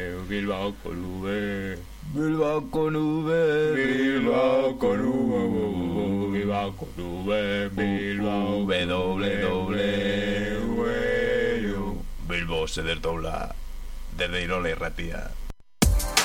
Bilbao con V. Bilbao con V. Bilbao con V. Bilbao con V. Bilbao www. Bilbao se desdobla desde Irola y Ratia.